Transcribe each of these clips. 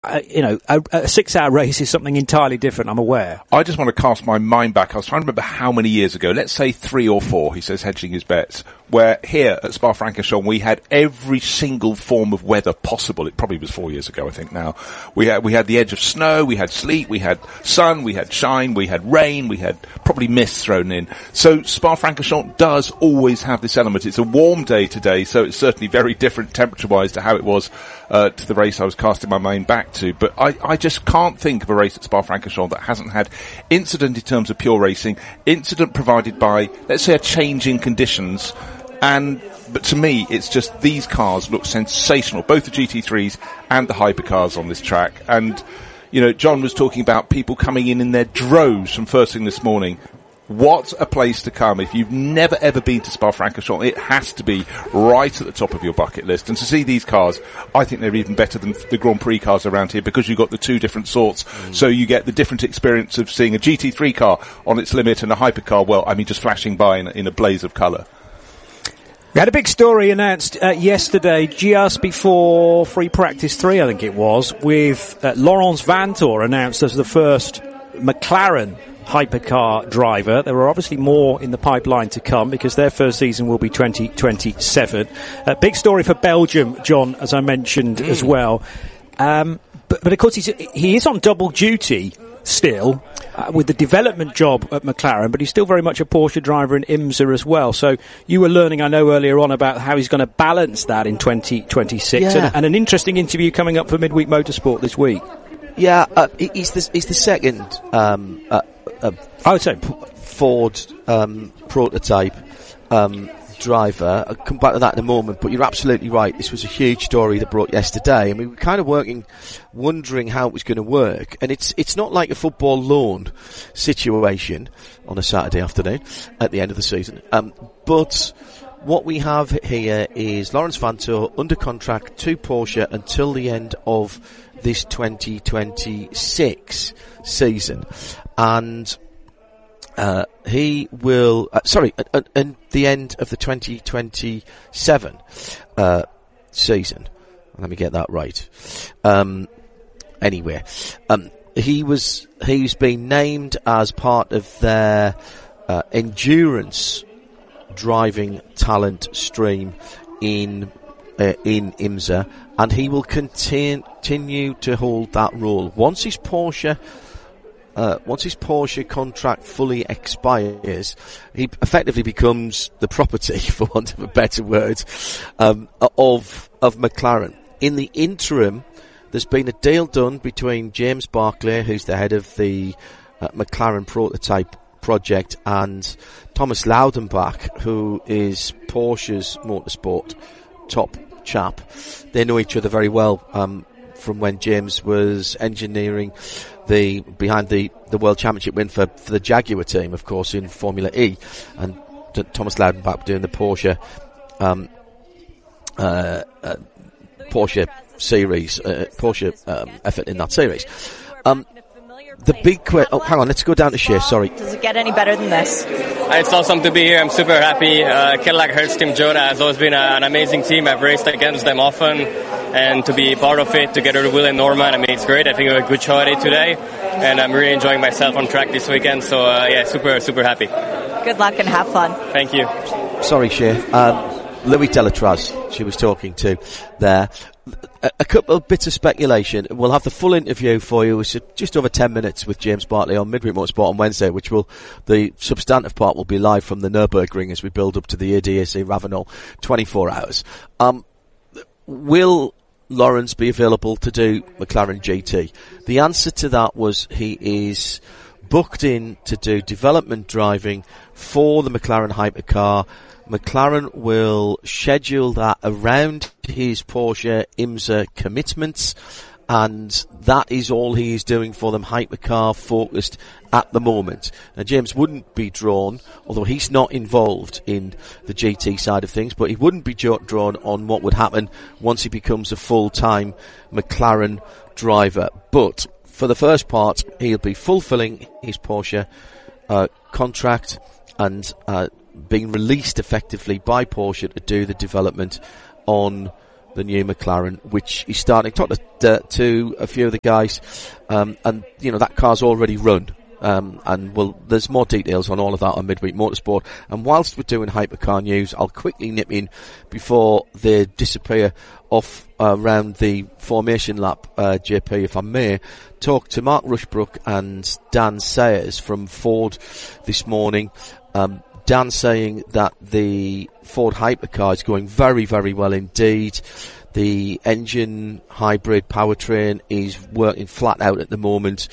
a 6-hour race is something entirely different, I'm aware. I just want to cast my mind back. I was trying to remember how many years ago, let's say 3 or 4, he says, hedging his bets, where here at Spa-Francorchamps we had every single form of weather possible. It probably was 4 years ago, I think now. We had the edge of snow, we had sleet, we had sun, we had shine, we had rain, we had probably mist thrown in. So Spa-Francorchamps does always have this element. It's a warm day today, so it's certainly very different temperature-wise to how it was to the race I was casting my mind back to. But I just can't think of a race at Spa-Francorchamps that hasn't had incident in terms of pure racing, incident provided by, let's say, a change in conditions. But to me, it's just these cars look sensational, both the GT3s and the hypercars on this track. And, John was talking about people coming in their droves from first thing this morning. What a place to come. If you've never ever been to Spa-Francorchamps, it has to be right at the top of your bucket list. And to see these cars, I think they're even better than the Grand Prix cars around here because you've got the two different sorts. So you get the different experience of seeing a GT3 car on its limit and a hypercar, just flashing by in a blaze of colour. We had a big story announced yesterday, just before Free Practice 3, I think it was, with Laurens Vanthoor announced as the first McLaren hypercar driver. There are obviously more in the pipeline to come because their first season will be 2027. Big story for Belgium, John, as I mentioned as well. But of course he is on double duty still with the development job at McLaren, but he's still very much a Porsche driver in IMSA as well. So you were learning, I know, earlier on about how he's going to balance that in 2026, and an interesting interview coming up for Midweek Motorsport this week. Yeah, he's the second I would say Ford prototype driver. I'll come back to that in a moment, but you're absolutely right. This was a huge story that broke yesterday, and we were kind of wondering how it was going to work. And it's not like a football loan situation on a Saturday afternoon at the end of the season. But what we have here is Laurens Vanthoor under contract to Porsche until the end of this 2026 season, and he will, and the end of the 2027 season. Let me get that right. He's been named as part of their endurance driving talent stream in IMSA, and he will continue to hold that role once his Porsche contract fully expires. He effectively becomes the property, for want of a better word, of McLaren. In the interim, there's been a deal done between James Barclay, who's the head of the McLaren prototype project, and Thomas Laudenbach, who is Porsche's motorsport top chap. They know each other very well from when James was engineering behind the World Championship win for the Jaguar team, of course, in Formula E, and Thomas Laudenbach doing the Porsche series, effort in that series. The big hang on, let's go down to Shea, sorry. Does it get any better than this? It's awesome to be here. I'm super happy. Cadillac Hertz Team Joda has always been an amazing team. I've raced against them often, and to be part of it together with Will and Norman, it's great. I think we have a good show today, and I'm really enjoying myself on track this weekend. So super, super happy. Good luck and have fun. Thank you. Sorry, Shea. Louis Delatraz, she was talking to there. A couple of bits of speculation. We'll have the full interview for you. It's just over 10 minutes with James Bartley on Midweek Motorsport on Wednesday, the substantive part will be live from the Nürburgring as we build up to the ADAC Ravenel 24 hours. Will Laurens be available to do McLaren GT? The answer to that was he is booked in to do development driving for the McLaren hypercar. McLaren will schedule that around his Porsche IMSA commitments, and that is all he is doing for them, hypercar focused at the moment. Now, James wouldn't be drawn, although he's not involved in the GT side of things, but he wouldn't be drawn on what would happen once he becomes a full-time McLaren driver. But for the first part, he'll be fulfilling his Porsche contract and being released effectively by Porsche to do the development on the new McLaren, which is starting. Talk to a few of the guys, and that car's already run. And there's more details on all of that on Midweek Motorsport. And whilst we're doing hypercar news, I'll quickly nip in before they disappear off around the formation lap, JP, if I may, talk to Mark Rushbrook and Dan Sayers from Ford this morning. Dan saying that the Ford hypercar is going very, very well indeed. The engine hybrid powertrain is working flat out at the moment.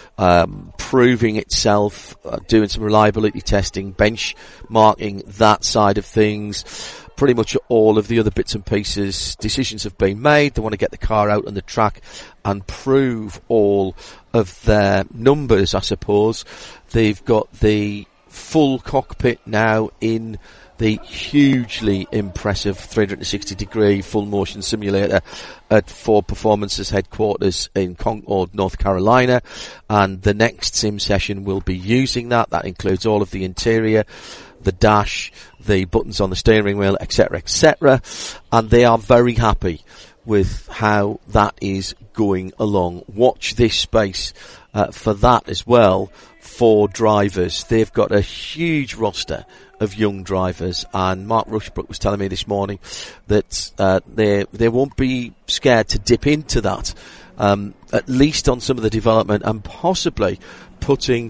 Proving itself, doing some reliability testing, benchmarking that side of things. Pretty much all of the other bits and pieces, decisions have been made. They want to get the car out on the track and prove all of their numbers, I suppose. They've got the full cockpit now in the hugely impressive 360-degree full motion simulator at Ford Performance's headquarters in Concord, North Carolina, and the next sim session will be using that. That includes all of the interior, the dash, the buttons on the steering wheel, etc., etc., and they are very happy with how that is going along. Watch this space for that as well for drivers. They've got a huge roster of young drivers, and Mark Rushbrook was telling me this morning that they won't be scared to dip into that, at least on some of the development, and possibly putting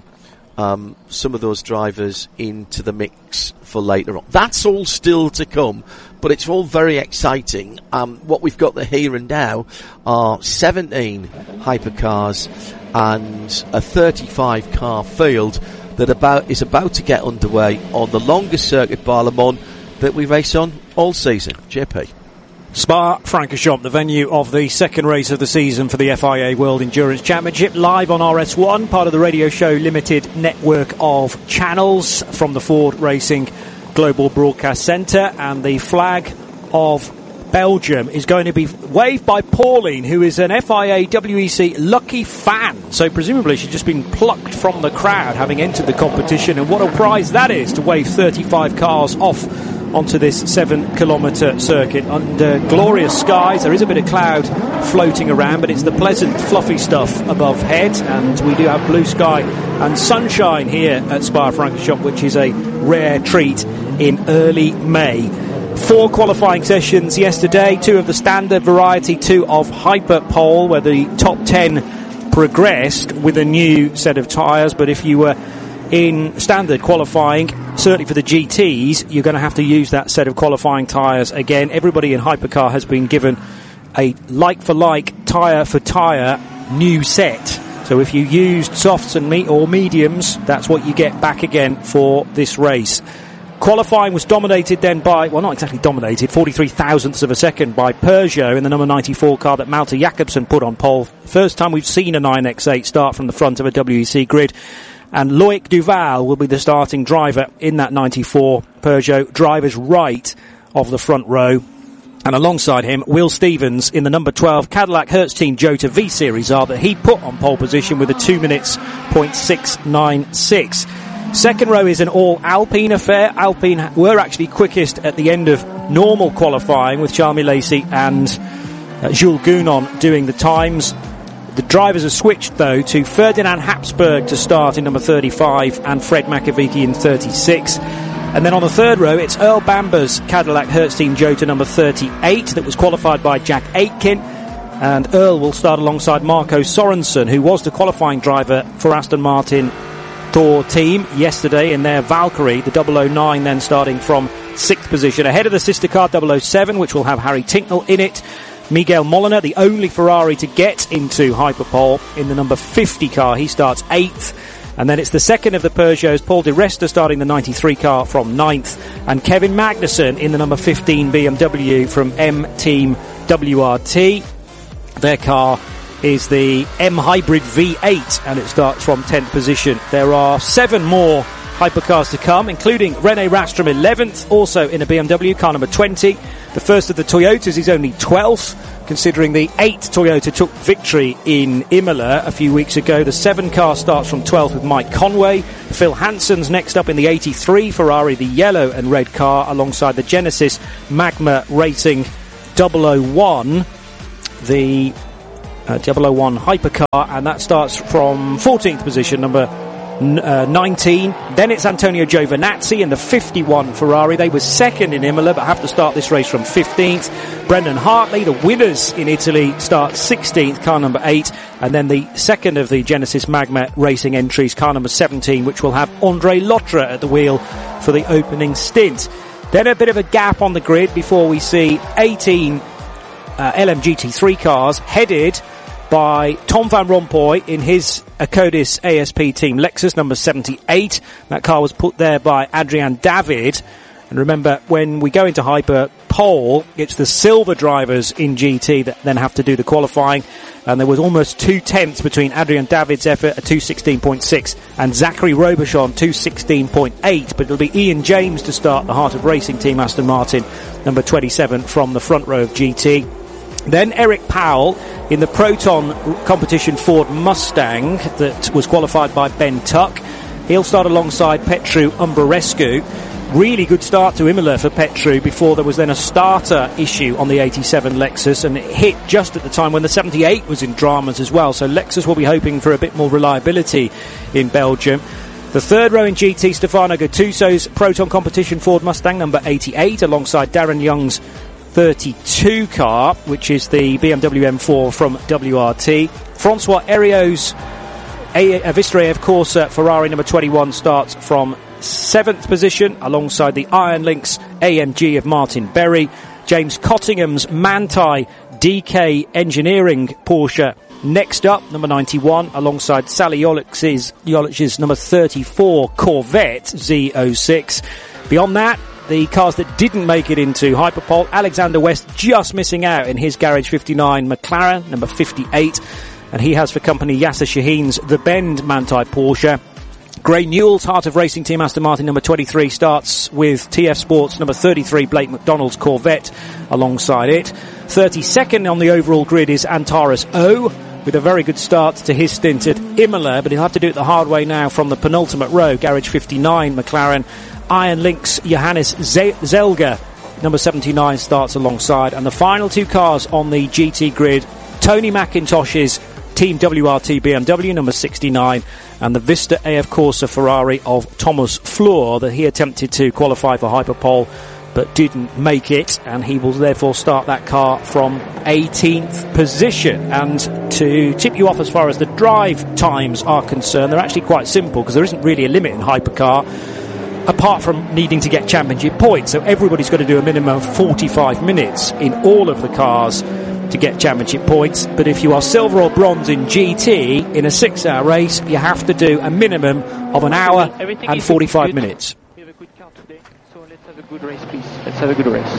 some of those drivers into the mix for later on. That's all still to come, but it's all very exciting. What we've got here and now are 17 hypercars and a 35 car field that is about to get underway on the longest circuit bar Le Mans that we race on all season. JP. Spa-Francorchamps, the venue of the second race of the season for the FIA World Endurance Championship, live on RS1, part of the Radio Show Limited network of channels from the Ford Racing Global Broadcast Centre, and the flag of Belgium is going to be waved by Pauline, who is an FIA WEC lucky fan. So presumably she's just been plucked from the crowd, having entered the competition, and what a prize that is to wave 35 cars off onto this 7-kilometre circuit under glorious skies. There is a bit of cloud floating around, but it's the pleasant, fluffy stuff above head, and we do have blue sky and sunshine here at Spa-Francorchamps, which is a rare treat in early May. 4 qualifying sessions yesterday, 2 of the standard variety, 2 of Hyperpole, where the top 10 progressed with a new set of tyres. But if you were in standard qualifying, certainly for the GTs, you're going to have to use that set of qualifying tyres again. Everybody in Hypercar has been given a like-for-like, tyre-for-tyre new set. So if you used softs and mediums, that's what you get back again for this race. Qualifying was dominated then by, well, not exactly dominated, 43 thousandths of a second by Peugeot in the number 94 car that Malte Jakobsen put on pole. First time we've seen a 9X8 start from the front of a WEC grid. And Loic Duval will be the starting driver in that 94 Peugeot, driver's right of the front row. And alongside him, Will Stevens in the number 12 Cadillac Hertz Team Jota V-Series R that he put on pole position with a 2 minutes .696. Second row is an all-Alpine affair. Alpine were actually quickest at the end of normal qualifying, with Charles Lacey and Jules Gounon doing the times. The drivers have switched, though, to Ferdinand Habsburg to start in number 35 and Fred Makovici in 36. And then on the third row, it's Earl Bamber's Cadillac Hertz Team Jota number 38 that was qualified by Jack Aitken. And Earl will start alongside Marco Sorensen, who was the qualifying driver for Aston Martin Thor team yesterday in their Valkyrie, the 009, then starting from 6th position. Ahead of the sister car 007, which will have Harry Tincknell in it. Miguel Molina, the only Ferrari to get into Hyperpole, in the number 50 car. He starts 8th. And then it's the second of the Peugeots, Paul Di Resta, starting the 93 car from 9th. And Kevin Magnussen in the number 15 BMW from M Team WRT. Their car is the M Hybrid V8, and it starts from 10th position. There are 7 more hypercars to come, including René Rast from 11th, also in a BMW, car number 20. The first of the Toyotas is only 12th, considering the 8th Toyota took victory in Imola a few weeks ago. The 7 car starts from 12th with Mike Conway. Phil Hansen's next up in the 83 Ferrari, the yellow and red car, alongside the Genesis Magma Racing 001, the 001 hypercar, and that starts from 14th position, number 19. Then it's Antonio Giovinazzi in the 51 Ferrari. They were second in Imola, but have to start this race from 15th. Brendan Hartley, the winners in Italy, start 16th, car number 8. And then the second of the Genesis Magma Racing entries, car number 17, which will have Andre Lotra at the wheel for the opening stint. Then a bit of a gap on the grid before we see 18 LMGT3 cars headed by Tom Van Rompuy in his Acodis ASP team Lexus number 78. That car was put there by Adrian David. And remember, when we go into Hyper Pole, it's the silver drivers in GT that then have to do the qualifying. And there was almost 2 tenths between Adrian David's effort at 2:16.6 and Zachary Robichon 2:16.8. But it'll be Ian James to start the Heart of Racing team Aston Martin number 27 from the front row of GT. Then Eric Powell in the Proton competition Ford Mustang that was qualified by Ben Tuck. He'll start alongside Petru Umbrarescu. Really good start to Imola for Petru before there was then a starter issue on the 87 Lexus, and it hit just at the time when the 78 was in dramas as well. So Lexus will be hoping for a bit more reliability in Belgium. The third row in GT, Stefano Gattuso's Proton competition Ford Mustang number 88 alongside Darren Young's 32 car, which is the BMW M4 from WRT. Francois Heriot's Vista AF Corsa Ferrari number 21 starts from 7th position alongside the Iron Lynx AMG of Martin Berry. James Cottingham's Manthey DK Engineering Porsche next up, number 91, alongside Sally Jolich's number 34 Corvette Z06. Beyond that, the cars that didn't make it into Hyperpole, Alexander West just missing out in his Garage 59 McLaren, number 58, and he has for company Yasser Shaheen's The Bend Manthey Porsche. Gray Newell's Heart of Racing team Aston Martin number 23 starts with TF Sports number 33 Blake McDonald's Corvette alongside it. 32nd on the overall grid is Antares O, with a very good start to his stint at Imola, but he'll have to do it the hard way now from the penultimate row, Garage 59 McLaren. Iron Lynx Johannes Zelger, number 79, starts alongside. And the final 2 cars on the GT grid, Tony McIntosh's Team WRT BMW, number 69, and the Vista AF Corsa Ferrari of Thomas Fleur that he attempted to qualify for Hyperpole but didn't make it, and he will therefore start that car from 18th position. And to tip you off as far as the drive times are concerned, they're actually quite simple because there isn't really a limit in Hypercar, apart from needing to get championship points. So everybody's got to do a minimum of 45 minutes in all of the cars to get championship points. But if you are silver or bronze in GT in a 6-hour race, you have to do a minimum of an hour and 45 minutes. We have a good car today, so let's have a good race, please. Let's have a good race.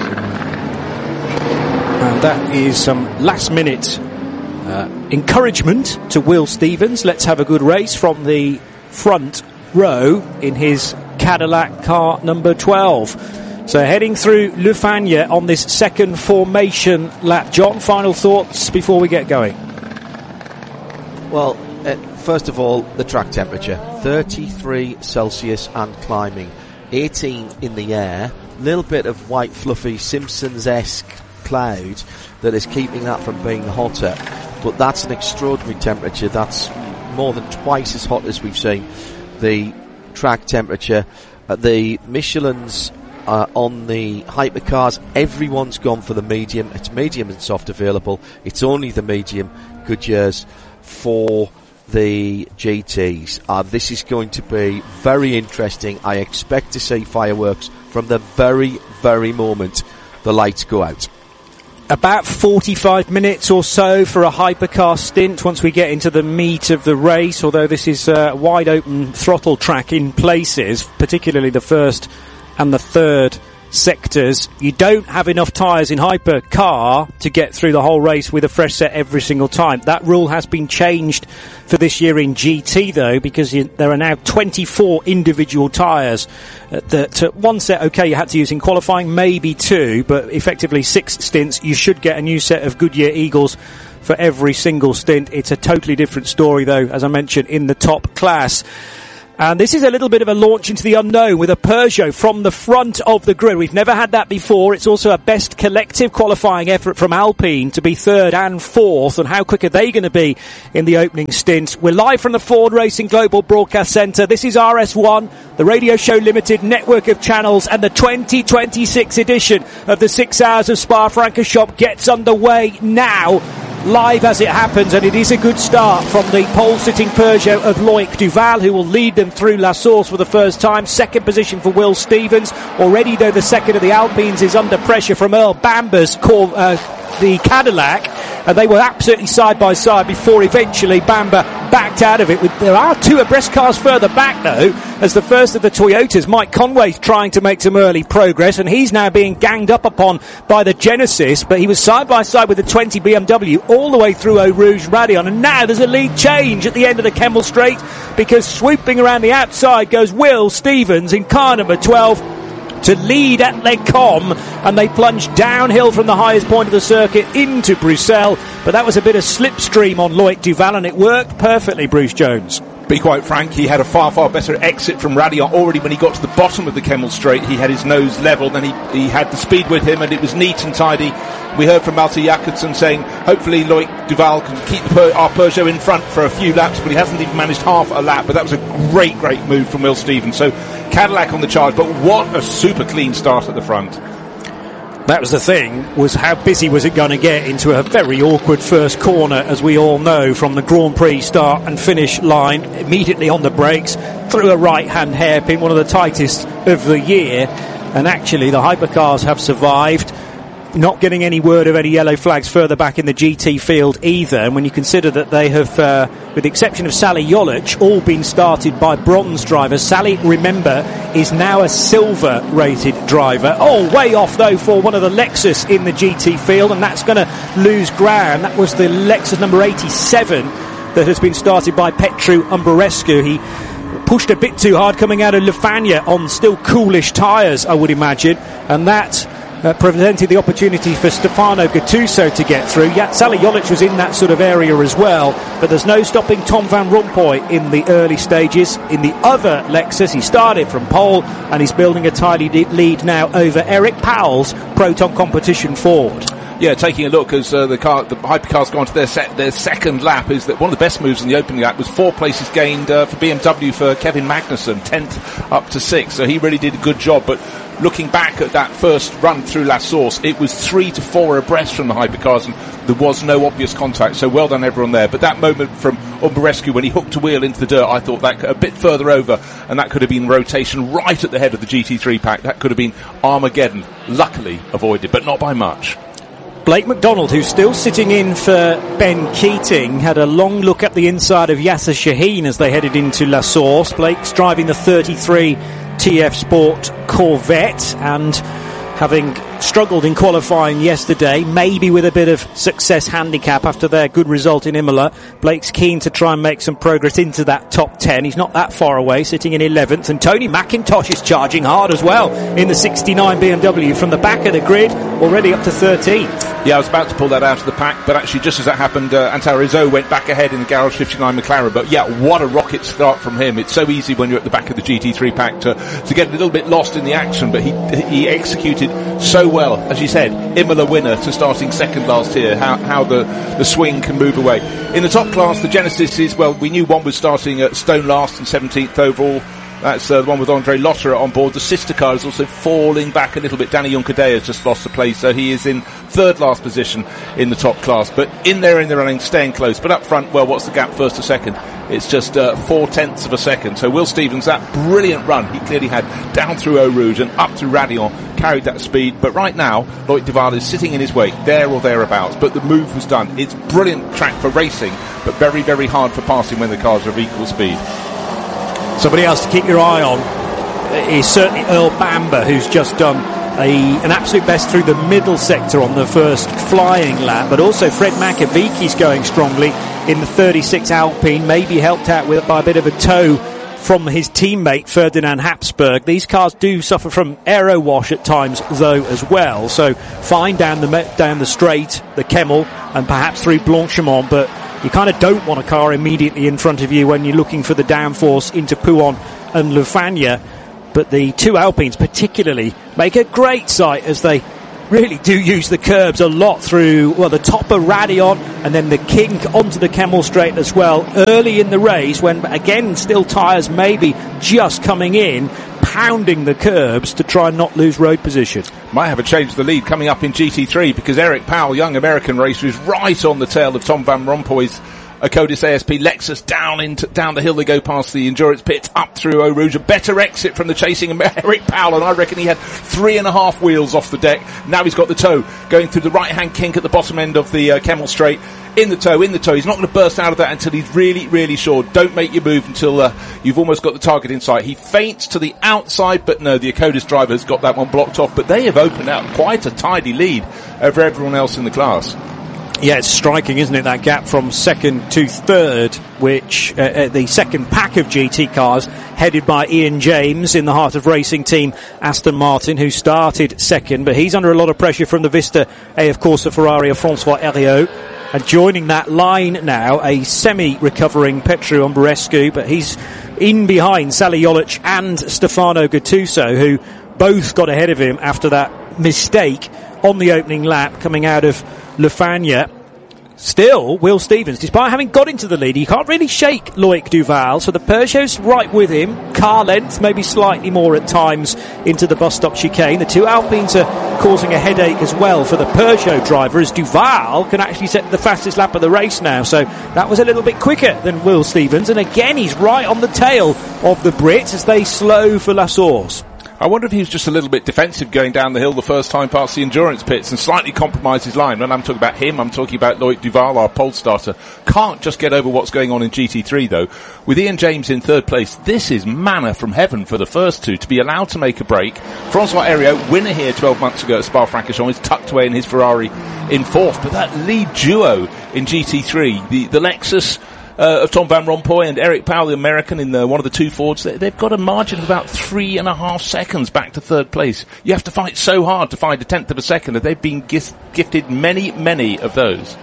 And that is some last minute encouragement to Will Stevens. Let's have a good race from the front row in his Cadillac car number 12. So heading through Le Fagnes on this second formation lap. John, final thoughts before we get going? Well, first of all, the track temperature, 33 Celsius and climbing, 18 in the air, little bit of white fluffy Simpsons-esque cloud that is keeping that from being hotter, but that's an extraordinary temperature. That's more than twice as hot as we've seen the track temperature. The Michelin's on the hypercars, everyone's gone for the medium. It's medium and soft available. It's only the medium Goodyears for the GTs. This is going to be very interesting. I expect to see fireworks from the very, very moment the lights go out. About 45 minutes or so for a hypercar stint once we get into the meat of the race, although this is a wide open throttle track in places, particularly the first and the third sectors. You don't have enough tyres in hypercar to get through the whole race with a fresh set every single time. That rule has been changed for this year in GT though, because there are now 24 individual tyres that one set, okay, you had to use in qualifying, maybe 2, but effectively 6 stints. You should get a new set of Goodyear Eagles for every single stint. It's a totally different story though, as I mentioned, in the top class. And this is a little bit of a launch into the unknown with a Peugeot from the front of the grid. We've never had that before. It's also a best collective qualifying effort from Alpine to be third and fourth. And how quick are they going to be in the opening stint? We're live from the Ford Racing Global Broadcast Centre. This is RS1, the Radio Show Limited network of channels, and the 2026 edition of the 6 Hours of Spa-Francorchamps gets underway now. Live as it happens, and it is a good start from the pole-sitting Peugeot of Loic Duval, who will lead them through La Source for the first time. Second position for Will Stevens. Already, though, the second of the Alpines is under pressure from Earl Bamber's the Cadillac, and they were absolutely side by side before eventually Bamber backed out of it. There are two abreast cars further back, though, as the first of the Toyotas, Mike Conway's trying to make some early progress, and he's now being ganged up upon by the Genesis, but he was side by side with the 20 BMW all the way through Eau Rouge Radion, and now there's a lead change at the end of the Kemmel Straight, because swooping around the outside goes Will Stevens in car number 12 to lead at Les Combes, and they plunge downhill from the highest point of the circuit into Bruxelles, but that was a bit of slipstream on Loic Duval, and it worked perfectly, Bruce Jones. Be quite frank, he had a far, far better exit from Radion already. When he got to the bottom of the Kemmel Straight, he had his nose level, then he had the speed with him, and it was neat and tidy. We heard from Malte Jakobsen saying hopefully Loic Duval can keep our Peugeot in front for a few laps, but he hasn't even managed half a lap. But that was a great move from Will Stevens. So Cadillac on the charge, but what a super clean start at the front. That was the thing, was how busy was it going to get into a very awkward first corner, as we all know, from the Grand Prix start and finish line, immediately on the brakes, through a right-hand hairpin, one of the tightest of the year. And actually, the hypercars have survived, not getting any word of any yellow flags further back in the GT field either. And when you consider that they have, with the exception of Sally Jolic, all been started by bronze drivers. Sally, remember, is now a silver-rated driver. Oh, way off, though, for one of the Lexus in the GT field, and that's going to lose ground. That was the Lexus number 87 that has been started by Petru Umberescu. He pushed a bit too hard coming out of Le Fagna on still coolish tyres, I would imagine, and that presented the opportunity for Stefano Gattuso to get through. Sally Jolic was in that sort of area as well, but there's no stopping Tom Van Rompuy in the early stages. In the other Lexus, he started from pole, and he's building a tidy lead now over Eric Powell's Proton Competition Ford. Yeah, taking a look as the hypercars go on to their second lap, is that one of the best moves in the opening lap was 4 places gained for BMW for Kevin Magnussen, 10th up to 6th, so he really did a good job. But looking back at that first run through La Source, it was 3 to 4 abreast from the hypercars, and there was no obvious contact, so well done everyone there. But that moment from Umberescu when he hooked a wheel into the dirt, I thought that a bit further over, and that could have been rotation right at the head of the GT3 pack. That could have been Armageddon, luckily avoided, but not by much. Blake McDonald, who's still sitting in for Ben Keating, had a long look at the inside of Yasser Shaheen as they headed into La Source. Blake's driving the 33 TF Sport Corvette, and having struggled in qualifying yesterday, maybe with a bit of success handicap after their good result in Imola, Blake's keen to try and make some progress into that top 10. He's not that far away, sitting in 11th, and Tony McIntosh is charging hard as well in the 69 BMW from the back of the grid, already up to 13th. Yeah, I was about to pull that out of the pack, but actually just as that happened, Antal Rizzo went back ahead in the Garage 59 McLaren. But yeah, what a rocket start from him. It's so easy when you're at the back of the GT3 pack to get a little bit lost in the action, but he executed so well. As you said, Imola winner to starting second last year, how the swing can move away. In the top class, the Genesis is, well, we knew one was starting at stone last and 17th overall. That's the one with Andre Lotterer on board. The sister car is also falling back a little bit. Danny Juncadei has just lost a place, so he is in third last position in the top class. But in there in the running, staying close. But up front, well, what's the gap first to second? It's just 0.4 of a second. So Will Stevens, that brilliant run he clearly had down through Eau Rouge and up through Radion, carried that speed. But right now, Loic Duval is sitting in his wake, there or thereabouts. But the move was done. It's brilliant track for racing, but very, very hard for passing when the cars are of equal speed. Somebody else to keep your eye on is certainly Earl Bamber, who's just done an absolute best through the middle sector on the first flying lap, but also Fred Makoviki's going strongly in the 36 Alpine, maybe helped out by a bit of a tow from his teammate Ferdinand Habsburg. These cars do suffer from aero wash at times, though, as well. So fine down the straight, the Kemmel, and perhaps through Blanchimont, but you kind of don't want a car immediately in front of you when you're looking for the downforce into Pouhon and Le Fagna. But the two Alpines particularly make a great sight as they really do use the curbs a lot through, well, the top of Raidillon and then the kink onto the Kemmel Straight as well early in the race when, again, still tyres maybe just coming in, pounding the curbs to try and not lose road position. Might have a change of the lead coming up in GT3 because Eric Powell, young American racer, is right on the tail of Tom Van Rompuy's Codis ASP Lexus down the hill. They go past the endurance pits, up through Eau Rouge. A better exit from the chasing Eric Powell, and I reckon he had 3.5 wheels off the deck. Now he's got the toe going through the right-hand kink at the bottom end of the Kemmel Straight. In the toe. He's not going to burst out of that until he's really, really sure. Don't make your move until you've almost got the target in sight. He feints to the outside, but no, the Codis driver has got that one blocked off. But they have opened out quite a tidy lead over everyone else in the class. Yeah, it's striking, isn't it, that gap from second to third, which the second pack of GT cars headed by Ian James in the Heart of Racing team Aston Martin, who started second, but he's under a lot of pressure from the Vista AF Corsa Ferrari of François Heriot. And joining that line now, a semi-recovering Petru Umberescu, but he's in behind Sally Jolic and Stefano Gattuso, who both got ahead of him after that mistake on the opening lap coming out of Le Fagna. Still, Will Stevens, despite having got into the lead, he can't really shake Loic Duval, so the Peugeot's right with him. Car length, maybe slightly more at times into the bus stop chicane. The two Alpines are causing a headache as well for the Peugeot driver, as Duval can actually set the fastest lap of the race now, so that was a little bit quicker than Will Stevens, and again he's right on the tail of the Brits as they slow for La Source. I wonder if he was just a little bit defensive going down the hill the first time past the endurance pits and slightly compromised his line. When I'm talking about him, I'm talking about Loic Duval, our pole starter. Can't just get over what's going on in GT3 though. With Ian James in third place, this is manna from heaven for the first two to be allowed to make a break. François Heriot, winner here 12 months ago at Spa-Francorchamps, is tucked away in his Ferrari in fourth. But that lead duo in GT3, the Lexus of Tom Van Rompuy and Eric Powell, the American, in one of the two Fords, they've got a margin of about 3.5 seconds back to third place. You have to fight so hard to find a tenth of a second, and they've been gifted many of those.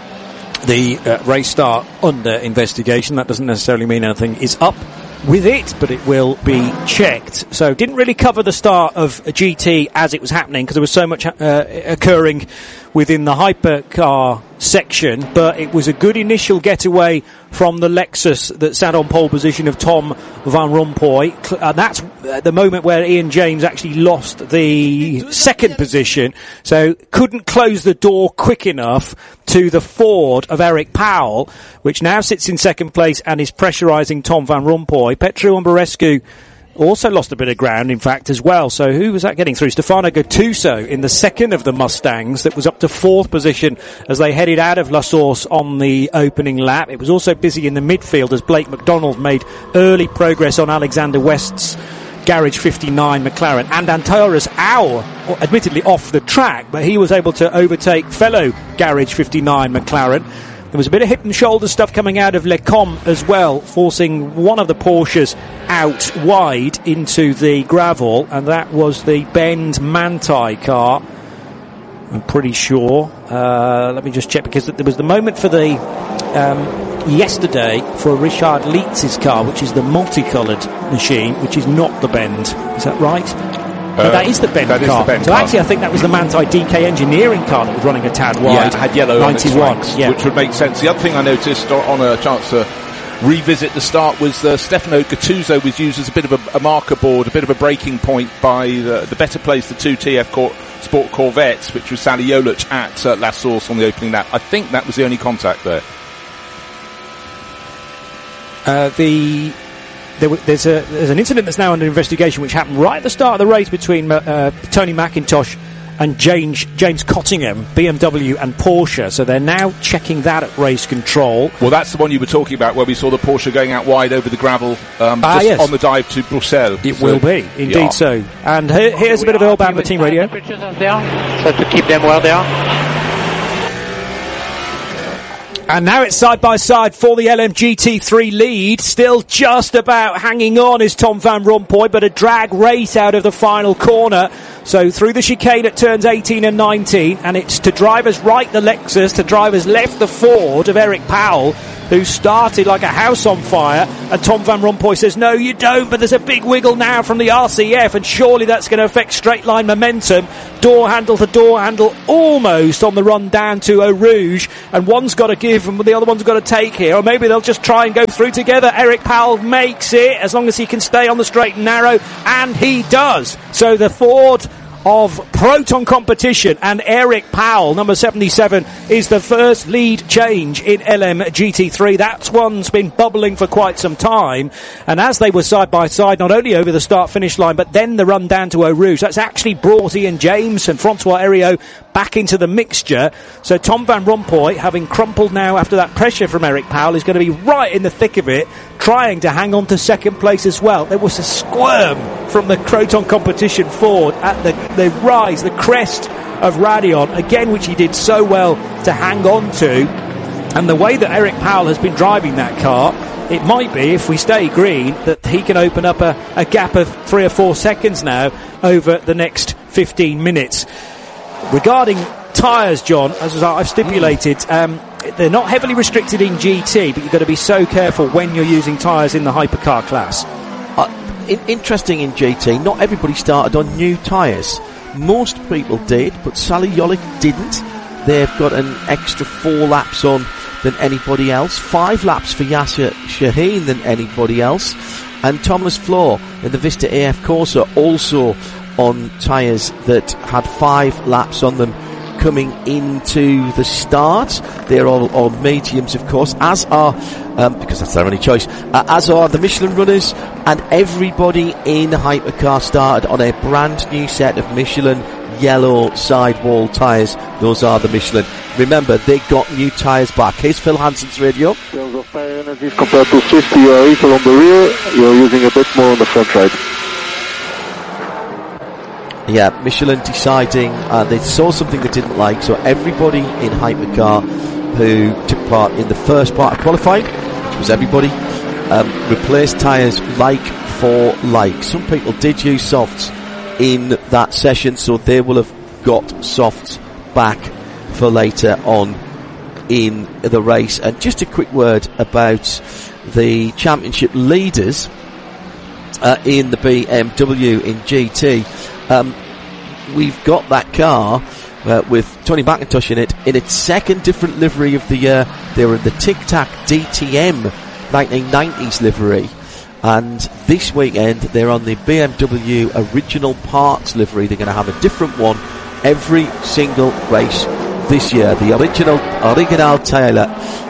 The race start under investigation. That doesn't necessarily mean anything is up with it, but it will be checked. So didn't really cover the start of GT as it was happening because there was so much occurring within the hypercar section, but it was a good initial getaway from the Lexus that sat on pole position of Tom Van Rompuy. And that's the moment where Ian James actually lost the second position, so couldn't close the door quick enough to the Ford of Eric Powell, which now sits in second place and is pressurising Tom Van Rompuy. Petru Umberescu also lost a bit of ground, in fact, as well. So who was that getting through? Stefano Gattuso in the second of the Mustangs that was up to fourth position as they headed out of La Source on the opening lap. It was also busy in the midfield as Blake McDonald made early progress on Alexander West's Garage 59 McLaren, and Antares Au, admittedly off the track, but he was able to overtake fellow Garage 59 McLaren. There was a bit of hip and shoulder stuff coming out of Lecom as well, forcing one of the Porsches out wide into the gravel, and that was the Bend Manthey car, I'm pretty sure. Let me just check, because there was the moment for the yesterday for Richard Lietz's car, which is the multicoloured machine, which is not the Bend. Is that right? No, that is the Bend car. Is the Bend so car. Actually, I think that was the Manthey DK Engineering car that was running a tad wide. Yeah, it had yellow 91, on its flanks, which would make sense. The other thing I noticed on a chance to revisit the start was Stefano Gattuso was used as a bit of a marker board, a bit of a breaking point by the better placed, the two TF Sport Corvettes, which was Sally Jolic at La Source on the opening lap. I think that was the only contact there. There's an incident that's now under investigation which happened right at the start of the race between Tony McIntosh and James Cottingham, BMW and Porsche. So they're now checking that at race control. Well, that's the one you were talking about where we saw the Porsche going out wide over the gravel yes. on the dive to Bruxelles. It will be, indeed so. And here's a bit of Earl Bamber team radio. So to keep them where they are. And now it's side by side for the LMGT3 lead. Still just about hanging on is Tom Van Rompuy, but a drag race out of the final corner. So through the chicane at turns 18 and 19, and it's to drivers right the Lexus, to drivers left the Ford of Eric Powell, who started like a house on fire. And Tom Van Rompuy says, no, you don't, but there's a big wiggle now from the RCF, and surely that's going to affect straight line momentum. Door handle to door handle, almost on the run down to Eau Rouge, and one's got to give and the other one's got to take here, or maybe they'll just try and go through together. Eric Powell makes it, as long as he can stay on the straight and narrow, and he does. So the Ford of Proton Competition and Eric Powell, number 77, is the first lead change in LMGT3. That one's been bubbling for quite some time, and as they were side by side, not only over the start-finish line, but then the run down to Eau Rouge, that's actually brought Ian James and Francois Heriot back into the mixture. So Tom Van Rompuy, having crumpled now after that pressure from Eric Powell, is going to be right in the thick of it, trying to hang on to second place as well. There was a squirm from the Proton Competition Ford at the rise, the crest of Raidillon, again, which he did so well to hang on to. And the way that Eric Powell has been driving that car, it might be, if we stay green, that he can open up a gap of 3 or 4 seconds now over the next 15 minutes. Regarding tyres, John, as I've stipulated, they're not heavily restricted in GT, but you've got to be so careful when you're using tyres in the hypercar class. Interesting in GT, not everybody started on new tyres. Most people did, but Sally Yolick didn't. They've got an extra 4 laps on than anybody else, 5 laps for Yasser Shaheen than anybody else, and Thomas Floor in the Vista AF Corsa also on tyres that had 5 laps on them coming into the start. They're all mediums, of course, as are, because that's their only choice, as are the Michelin runners, and everybody in Hypercar started on a brand new set of Michelin yellow sidewall tyres. Those are the Michelin. Remember, they got new tyres back. Here's Phil Hansen's radio. In terms of tire energies compared to Swift, you are equal on the rear, you're using a bit more on the front right. Yeah, Michelin deciding they saw something they didn't like, so everybody in Hypercar who took part in the first part of qualifying, which was everybody, replaced tyres like for like. Some people did use softs in that session, so they will have got softs back for later on in the race. And just a quick word about the championship leaders in the BMW in GT. We've got that car with Tony McIntosh in it, in its second different livery of the year. They were in the Tic Tac DTM 1990s livery, and this weekend they're on the BMW original parts livery. They're going to have a different one every single race this year. The original Taylor,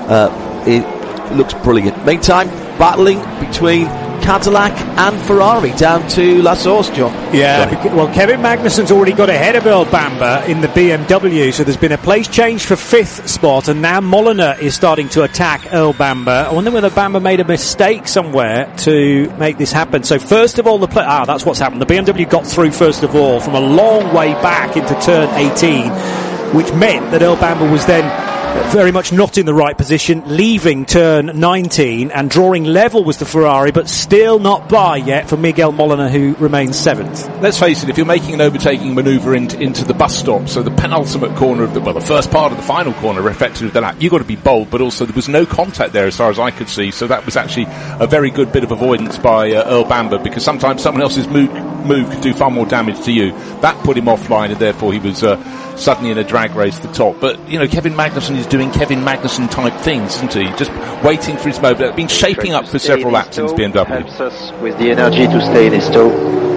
it looks brilliant. Meantime, battling between Cadillac and Ferrari down to La Source, John. Yeah, well, Kevin Magnussen's already got ahead of Earl Bamber in the BMW, so there's been a place change for 5th spot, and now Molyneux is starting to attack Earl Bamber. I wonder whether Bamber made a mistake somewhere to make this happen. So first of all, that's what's happened. The BMW got through first of all from a long way back into turn 18, which meant that Earl Bamber was then very much not in the right position, leaving turn 19, and drawing level was the Ferrari, but still not by yet for Miguel Molina, who remains 7th. Let's face it, if you're making an overtaking manoeuvre into the bus stop, so the penultimate corner of the first part of the final corner effectively of the lap, you've got to be bold, but also there was no contact there as far as I could see, so that was actually a very good bit of avoidance by Earl Bamber, because sometimes someone else's move could do far more damage to you. That put him offline, and therefore he was suddenly in a drag race to the top. But, Kevin Magnussen is doing Kevin Magnussen type things, isn't he? Just waiting for his moment. It's been shaping up for several laps since BMW. Helps us with the energy to stay in his toe.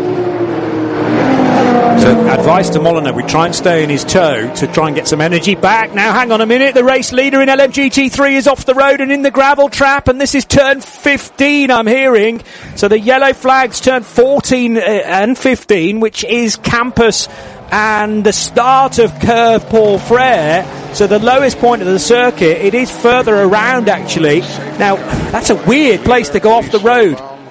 So advice to Molyneux, we try and stay in his toe to try and get some energy back. Now hang on a minute, the race leader in LMGT3 is off the road and in the gravel trap, and this is turn 15 I'm hearing. So the yellow flags turn 14 and 15, which is Campus and the start of Curve Paul Frere. So the lowest point of the circuit, it is further around actually. Now, that's a weird place to go off the road.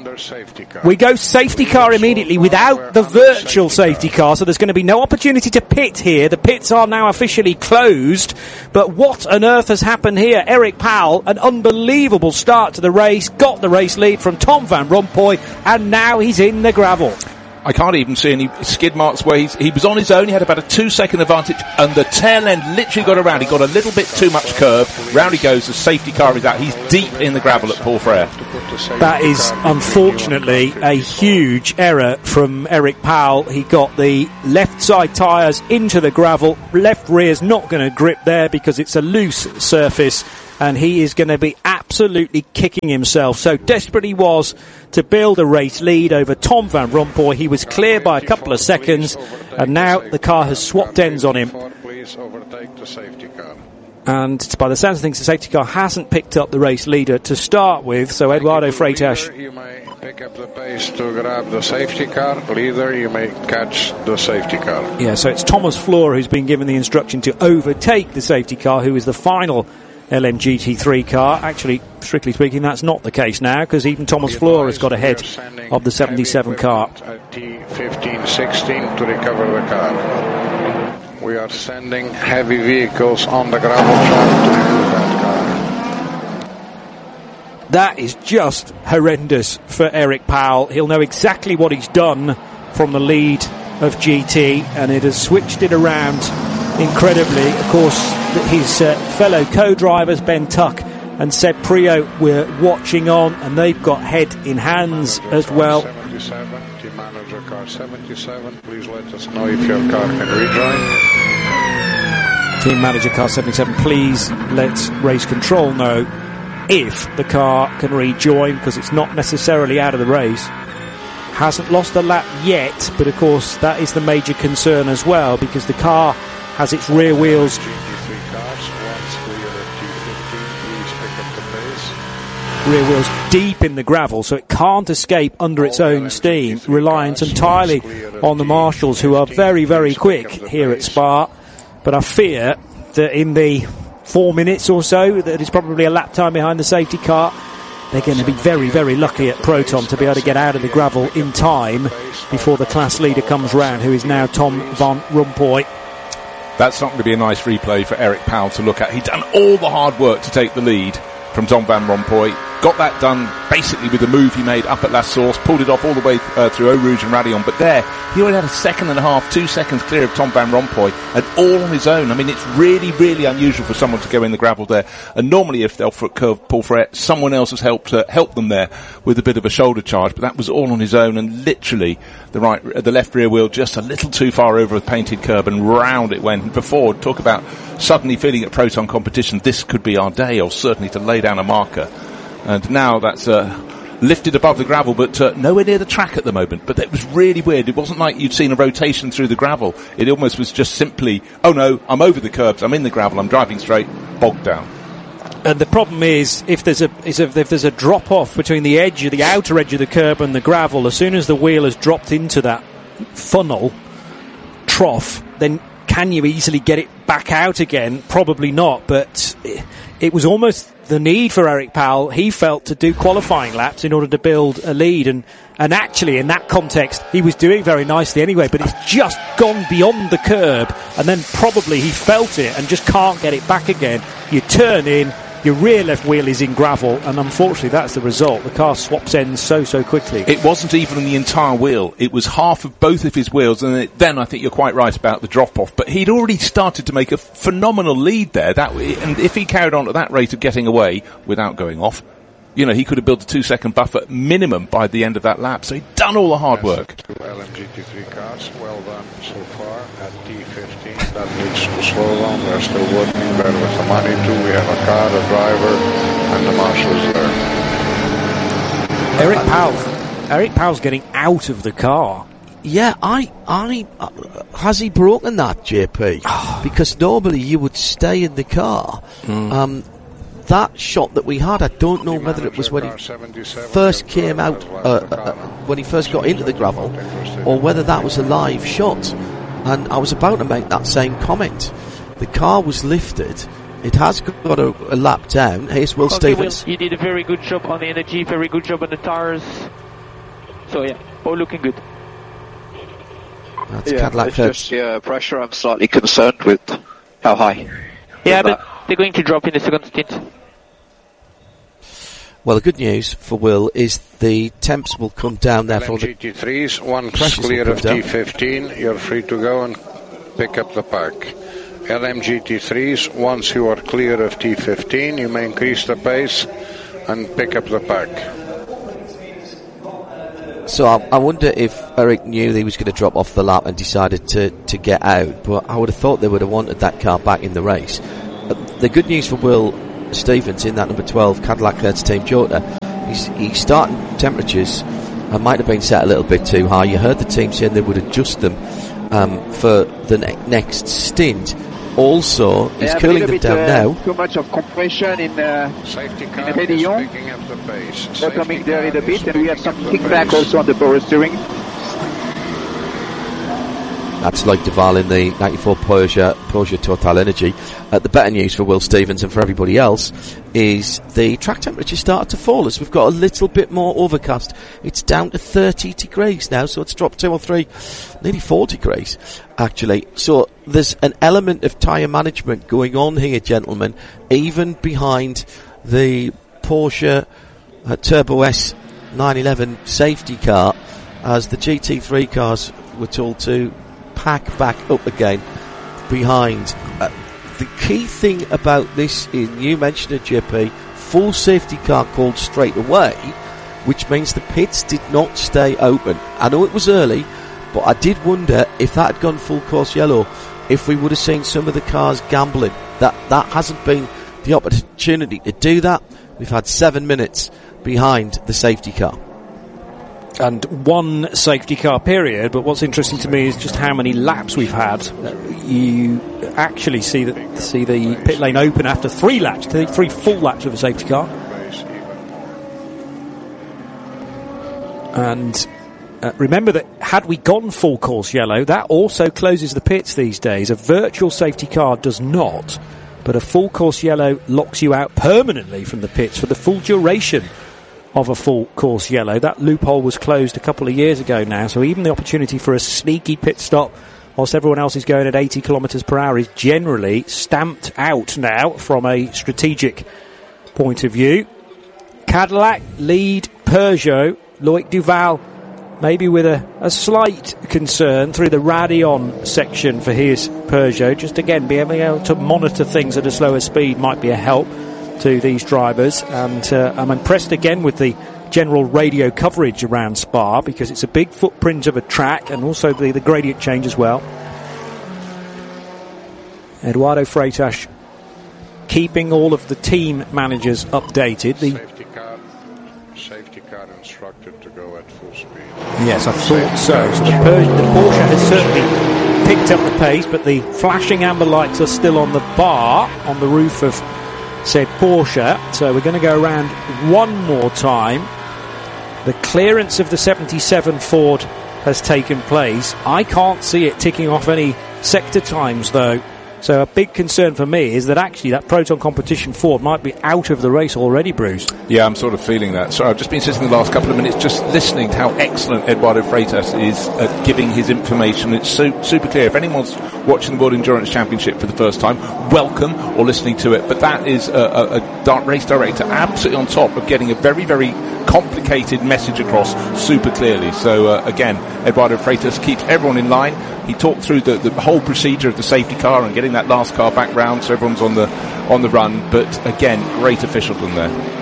under safety car. We go safety car immediately without the virtual safety car, so there's going to be no opportunity to pit here. The pits are now officially closed, but what on earth has happened here? Eric Powell, an unbelievable start to the race, got the race lead from Tom Van Rompuy, and now he's in the gravel. I can't even see any skid marks where he was on his own. He had about a 2-second advantage, and the tail end literally got around. He got a little bit too much curve. Round he goes. The safety car is out. He's deep in the gravel at Paul Frere. That is unfortunately a huge error from Eric Powell. He got the left side tyres into the gravel. Left rear's not going to grip there because it's a loose surface, and he is going to be absolutely kicking himself. So desperate he was to build a race lead over Tom Van Rompuy. He was clear by a couple of seconds, and now the car has swapped ends on him. Please overtake the safety car. And by the sounds of things, the safety car hasn't picked up the race leader to start with, so Eduardo Freitas... You may pick up the pace to grab the safety car. Leader, you may catch the safety car. Yeah, so it's Thomas Floor who's been given the instruction to overtake the safety car, who is the final LMGT3 car. Actually, strictly speaking, that's not the case now, because even Thomas Floor has got ahead of the 77 car. T15-16 to recover the car. We are sending heavy vehicles on the gravel track to remove that car. That is just horrendous for Eric Powell. He'll know exactly what he's done from the lead of GT, and it has switched it around incredibly. Of course, his fellow co-drivers Ben Tuck and Seb Priaulx were watching on, and they've got head in hands as well. 77, team manager car 77, please let us know if your car can rejoin. Team manager car 77, please let race control know if the car can rejoin, because it's not necessarily out of the race. Hasn't lost a lap yet, but of course that is the major concern as well, because the car has its rear wheels deep in the gravel, so it can't escape under its own steam, reliant entirely on the marshals, who are very, very quick here at Spa. But I fear that in the 4 minutes or so, that is probably a lap time behind the safety car, they're going to be very, very lucky at Proton to be able to get out of the gravel in time before the class leader comes round, who is now Tom Van Rompuy. That's not going to be a nice replay for Eric Powell to look at. He'd done all the hard work to take the lead from Tom Van Rompuy. Got that done basically with the move he made up at La Source, pulled it off all the way through Eau Rouge and Raidillon. But there, he already had a second and a half, 2 seconds clear of Tom Van Rompuy, and all on his own. I mean, it's really, really unusual for someone to go in the gravel there. And normally, if they'll curve Paul Frere, someone else has helped them there with a bit of a shoulder charge. But that was all on his own, and literally the left rear wheel just a little too far over a painted curb, and round it went. Before, talk about suddenly feeling at Proton competition, this could be our day, or certainly to lay down a marker. And now that's lifted above the gravel, but nowhere near the track at the moment. But it was really weird. It wasn't like you'd seen a rotation through the gravel. It almost was just simply, oh no, I'm over the curbs, I'm in the gravel, I'm driving straight, bogged down. And the problem is, if there's a drop off between the outer edge of the curb and the gravel, as soon as the wheel has dropped into that funnel trough, then can you easily get it back out again? Probably not, but it was almost the need for Eric Powell, he felt, to do qualifying laps in order to build a lead, and actually in that context he was doing very nicely anyway, but it's just gone beyond the curb, and then probably he felt it and just can't get it back again. You turn in, your rear left wheel is in gravel, and unfortunately that's the result. The car swaps ends so quickly. It wasn't even the entire wheel, it was half of both of his wheels, and then I think you're quite right about the drop off, but he'd already started to make a phenomenal lead there, and if he carried on at that rate of getting away without going off, you know, he could have built a 2 second buffer minimum by the end of that lap, so he'd done all the hard work. Two LMGT3 cars, well done so far at T15. That needs to slow down. We're still working there with the money too. We have a car, a driver, and the marshals there. Eric Powell's getting out of the car. Yeah, has he broken that, JP? Because normally you would stay in the car. That shot that we had, I don't know whether it was when he first came out, when he first got into the gravel, or whether that was a live shot. And I was about to make that same comment. The car was lifted. It has got a lap down. Here's Will Stevens. Will, you did a very good job on the energy, very good job on the tires. So yeah, all looking good. That's Cadillac it's just the pressure I'm slightly concerned with. How high? Yeah, but they're going to drop in the second stint. Well, the good news for Will is the temps will come down there for the GT3s, once clear of T15, you're free to go and pick up the pack. LMGT3s, once you are clear of T15, you may increase the pace and pick up the pack. So I wonder if Eric knew he was going to drop off the lap and decided to get out, but I would have thought they would have wanted that car back in the race. The good news for Will Stevens in that number 12 Cadillac Hertz Team Jota, he's starting temperatures might have been set a little bit too high. You heard the team saying they would adjust them for the next stint. Also, he's cooling them down now. Too much of compression in Rédillon. Bottoming there a little bit, and we have some kickback also on the power steering. That's like Duval in the 94 Porsche Total Energy. The better news for Will Stevens and for everybody else is the track temperature started to fall as we've got a little bit more overcast. It's down to 30 degrees now, so it's dropped 2 or 3, nearly 4 degrees actually. So there's an element of tyre management going on here, gentlemen, even behind the Porsche Turbo S 911 safety car, as the GT3 cars were told to pack back up again behind. The key thing about this is, you mentioned it, JP, full safety car called straight away, which means the pits did not stay open. I know it was early, but I did wonder if that had gone full course yellow, if we would have seen some of the cars gambling. That hasn't been the opportunity to do that. We've had 7 minutes behind the safety car. And one safety car period, but what's interesting to me is just how many laps we've had. You actually see the pit lane open after 3 laps, 3 full laps of a safety car. And remember that had we gone full course yellow, that also closes the pits these days. A virtual safety car does not, but a full course yellow locks you out permanently from the pits for the full duration of a full course yellow. That loophole was closed a couple of years ago now, so even the opportunity for a sneaky pit stop whilst everyone else is going at 80 kilometres per hour is generally stamped out now from a strategic point of view. Cadillac lead Peugeot. Loic Duval maybe with a slight concern through the Radeon section for his Peugeot. Just again, being able to monitor things at a slower speed might be a help to these drivers, and I'm impressed again with the general radio coverage around Spa, because it's a big footprint of a track, and also the gradient change as well. Eduardo Freitas keeping all of the team managers updated. The safety car instructed to go at full speed. Yes, I thought so. So the Porsche has certainly picked up the pace, but the flashing amber lights are still on the bar on the roof of said Porsche, so we're going to go around one more time. The clearance of the 77 Ford has taken place. I can't see it ticking off any sector times though, so a big concern for me is that actually that Proton Competition Ford might be out of the race already, Bruce. Yeah, I'm sort of feeling that. So I've just been sitting the last couple of minutes just listening to how excellent Eduardo Freitas is at giving his information. It's super clear. If anyone's watching the World Endurance Championship for the first time, welcome, or listening to it. But that is a race director absolutely on top of getting a very, very complicated message across super clearly. So again, Eduardo Freitas keeps everyone in line. He talked through the whole procedure of the safety car and getting that last car back round so everyone's on the run. But again, great officialdom there.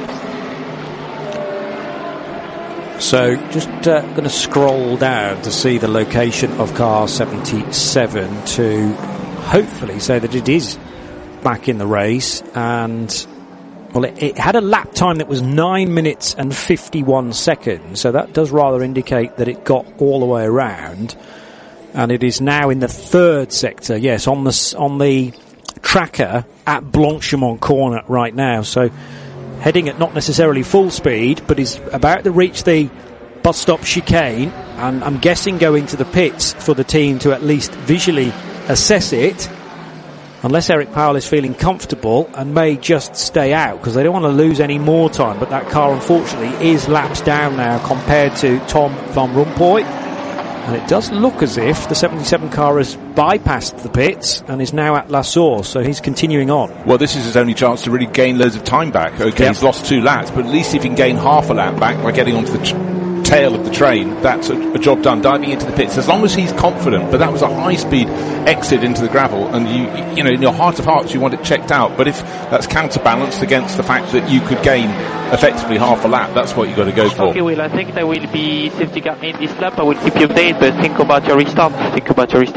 So just going to scroll down to see the location of car 77 to hopefully say that it is back in the race. And well, it had a lap time that was 9 minutes and 51 seconds, so that does rather indicate that it got all the way around. And it is now in the third sector, yes, on the tracker at Blanchimont corner right now. So heading at not necessarily full speed, but is about to reach the bus stop chicane, and I'm guessing going to the pits for the team to at least visually assess it. unless Eric Powell is feeling comfortable and may just stay out because they don't want to lose any more time. But that car, unfortunately, is laps down now compared to Tom van Rompuy. And it does look as if the 77 car has bypassed the pits and is now at La Source, so he's continuing on. Well, this is his only chance to really gain loads of time back. Okay, He's lost 2 laps, but at least if he can gain half a lap back by getting onto the tail of the train, that's a job done, diving into the pits, as long as he's confident. But that was a high-speed exit into the gravel, and you know, in your heart of hearts, you want it checked out. But if that's counterbalanced against the fact that you could gain effectively half a lap, that's what you've got to go for. Okay, Will, I think there will be safety car in this lap. I will keep you updated, but think about your restart. Think about your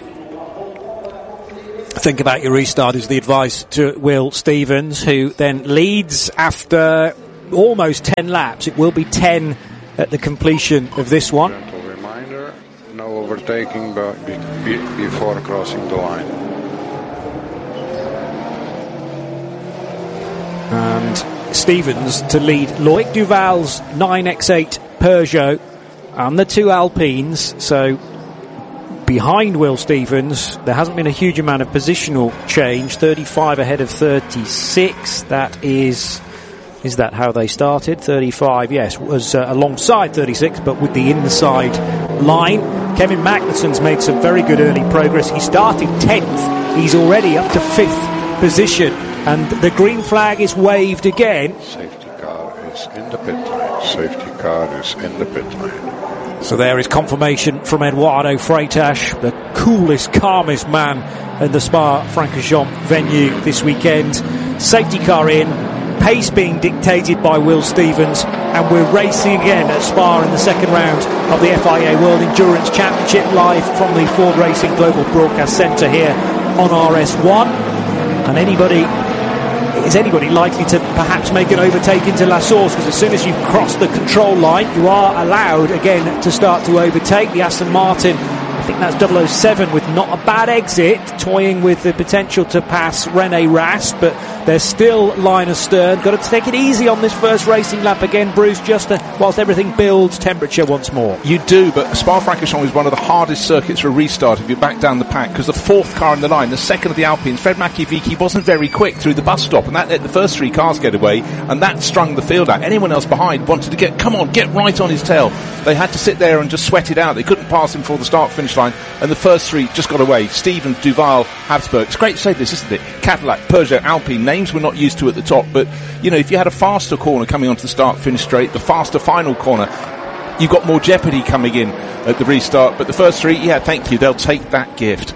restart is the advice to Will Stevens, who then leads after almost 10 laps. It will be 10 at the completion of this one. Gentle reminder, no overtaking before crossing the line. And Stevens to lead Loic Duval's 9X8 Peugeot and the 2 Alpines. So behind Will Stevens, there hasn't been a huge amount of positional change. 35 ahead of 36. That is that how they started? 35, yes, was alongside 36, but with the inside line. Kevin Magnussen's made some very good early progress. He started 10th. He's already up to 5th position. And the green flag is waved again. Safety car is in the pit lane. Safety car is in the pit lane. So there is confirmation from Eduardo Freitas, the coolest, calmest man in the Spa-Francorchamps venue this weekend. Safety car in. Pace being dictated by Will Stevens, and we're racing again at Spa in the second round of the FIA World Endurance Championship, live from the Ford Racing Global Broadcast Centre here on RS1. And is anybody likely to perhaps make an overtake into La Source? Because as soon as you cross the control line, you are allowed again to start to overtake. The Aston Martin, I think that's 007, with not a bad exit, toying with the potential to pass René Rast, but there's still line astern. Got to take it easy on this first racing lap again, Bruce, just whilst everything builds temperature once more. You do, but Spa-Francorchamps is one of the hardest circuits for a restart if you're back down the pack, because the 4th car in the line, the second of the Alpines, Fred Makiaviki, wasn't very quick through the bus stop, and that let the first 3 cars get away, and that strung the field out. Anyone else behind wanted to get right on his tail. They had to sit there and just sweat it out. They couldn't pass him before the start-finish line, and the first 3 just got away. Stevens, Duval, Habsburg. It's great to say this, isn't it? Cadillac, Peugeot, Alpine, names we're not used to at the top, but, you know, if you had a faster corner coming onto the start-finish straight, the faster final corner, you've got more jeopardy coming in at the restart. But the first 3, yeah, thank you, they'll take that gift.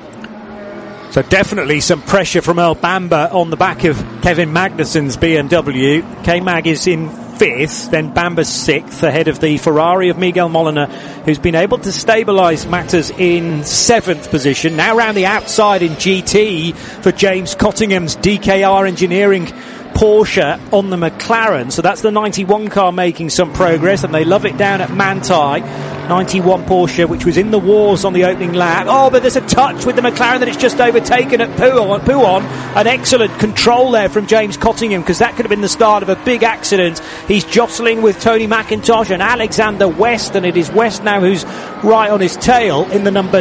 So definitely some pressure from Earl Bamber on the back of Kevin Magnussen's BMW. K-Mag is in 5th, then Bamber's 6th, ahead of the Ferrari of Miguel Molina, who's been able to stabilise matters in 7th position. Now round the outside in GT for James Cottingham's DKR Engineering Porsche on the McLaren. So that's the 91 car making some progress, and they love it down at Manthey. 91 Porsche, which was in the wars on the opening lap. Oh, but there's a touch with the McLaren that it's just overtaken at Pouhon. An excellent control there from James Cottingham, because that could have been the start of a big accident. He's jostling with Tony McIntosh and Alexander West, and it is West now who's right on his tail in the number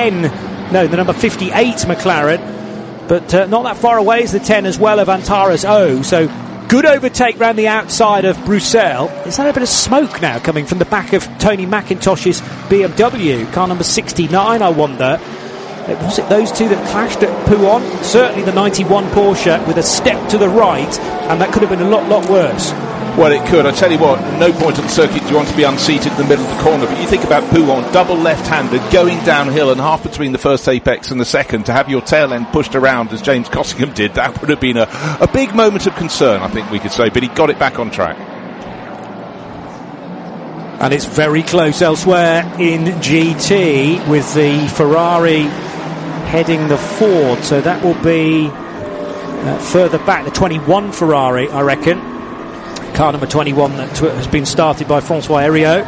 58 McLaren. But not that far away is the 10 as well of Antares O. So good overtake round the outside of Bruxelles. Is that a bit of smoke now coming from the back of Tony McIntosh's BMW? Car number 69, I wonder. Was it those two that clashed at Pouhon? Certainly the 91 Porsche with a step to the right, and that could have been a lot worse. Well, it could. I tell you what, no point on the circuit do you want to be unseated in the middle of the corner. But you think about Pouhon, double left-handed, going downhill and half between the first apex and the second, to have your tail end pushed around as James Cottingham did, that would have been a big moment of concern, I think we could say. But he got it back on track. And it's very close elsewhere in GT with the Ferrari heading the Ford. So that will be further back, the 21 Ferrari, I reckon. Car number 21 that has been started by Francois Heriot.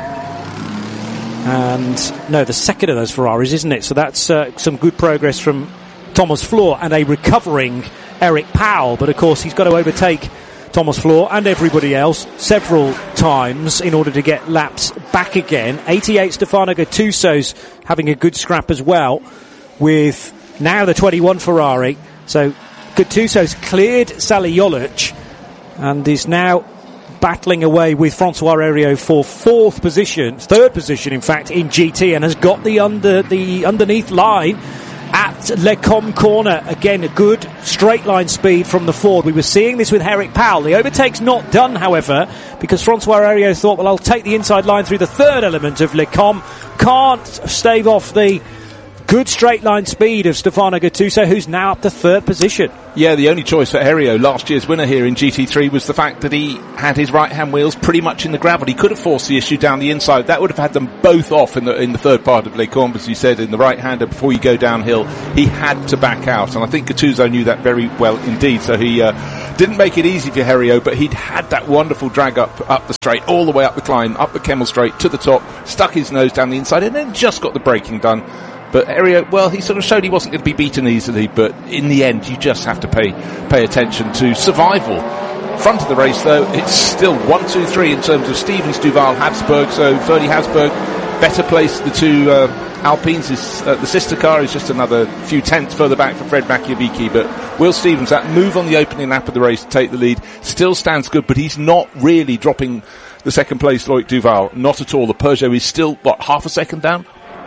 And no, the second of those Ferraris, isn't it? So that's some good progress from Thomas Floor and a recovering Eric Powell. But of course he's got to overtake Thomas Floor and everybody else several times in order to get laps back again. 88 Stefano Gattuso's having a good scrap as well, with now the 21 Ferrari So Gattuso's cleared Sally Jolic and is now battling away with Francois Heriot for third position in fact in GT, and has got the underneath line at Les Combes corner. Again, a good straight line speed from the Ford. We were seeing this with Eric Powell. The overtake's not done, however, because Francois Heriot thought, well, I'll take the inside line through the third element of Les Combes. Can't stave off the good straight line speed of Stefano Gattuso, who's now up to third position. Yeah, the only choice for Heriot, last year's winner here in GT3, was the fact that he had his right-hand wheels pretty much in the gravel. He could have forced the issue down the inside. That would have had them both off in the third part of Les Combes, as you said, in the right-hander. Before you go downhill, he had to back out, and I think Gattuso knew that very well indeed. So he didn't make it easy for Heriot, but he'd had that wonderful drag up the straight, all the way up the climb, up the Kemmel Straight to the top, stuck his nose down the inside, and then just got the braking done. But Heriot, well, he sort of showed he wasn't going to be beaten easily, but in the end, you just have to pay attention to survival. Front of the race, though, it's still 1, 2, 3 in terms of Stevens, Duval, Habsburg. So Ferdy Habsburg, better placed. The two Alpines, the sister car is just another few tenths further back for Fred Machiavicchi. But Will Stevens, that move on the opening lap of the race to take the lead, still stands good, but he's not really dropping the second place Loic Duval. Not at all. The Peugeot is still, half a second down?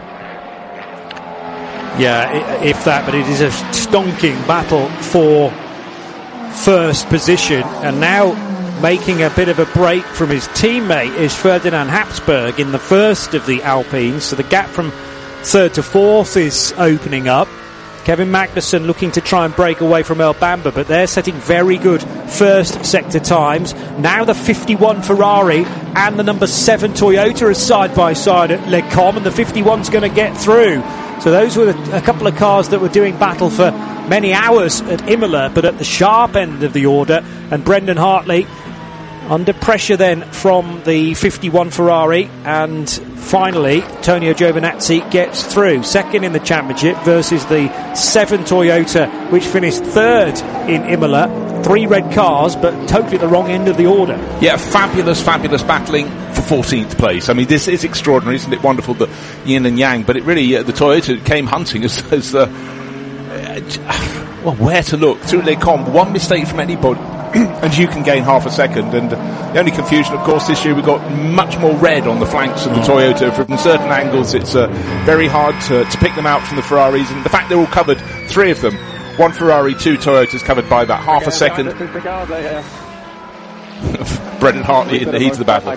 Yeah, if that, but it is a stonking battle for first position, and now making a bit of a break from his teammate is Ferdinand Habsburg in the first of the Alpines, so the gap from third to fourth is opening up. Kevin Magnussen looking to try and break away from Earl Bamber, but they're setting very good first sector times. Now the 51 Ferrari and the number 7 Toyota are side by side at Les Combes, and the 51's going to get through. So those were a couple of cars that were doing battle for many hours at Imola, but at the sharp end of the order. And Brendan Hartley under pressure then from the 51 Ferrari, and finally Tonio Giovinazzi gets through second in the championship versus the 7 Toyota, which finished third in Imola. 3 red cars, but totally at the wrong end of the order. Yeah, fabulous battling for 14th place. I mean, this is extraordinary, isn't it? Wonderful, the yin and yang, but it really, the Toyota came hunting as where to look through Les Combes. One mistake from anybody and you can gain half a second. And the only confusion, of course, this year we've got much more red on the flanks of the Toyota. From certain angles, it's very hard to pick them out from the Ferraris, and the fact they're all covered, 3 of them, 1 Ferrari, 2 Toyotas, covered by about half a second. Brendan Hartley in the heat of the battle.